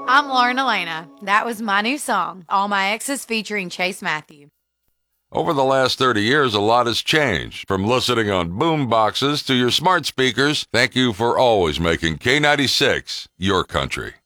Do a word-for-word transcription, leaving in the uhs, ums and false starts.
I'm Lauren Elena. That was my new song, All My Exes featuring Chase Matthew. Over the last thirty years, a lot has changed. From listening on boom boxes to your smart speakers, thank you for always making K ninety-six your country.